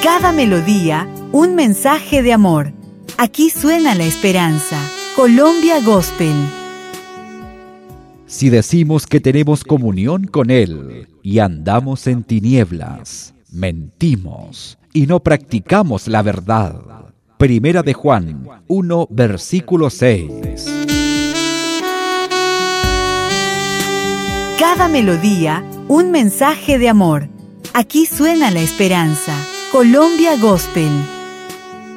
Cada melodía, un mensaje de amor. Aquí suena la esperanza. Colombia Gospel. Si decimos que tenemos comunión con Él y andamos en tinieblas, mentimos y no practicamos la verdad. Primera de Juan 1, versículo 6. Cada melodía, un mensaje de amor. Aquí suena la esperanza. Colombia Gospel.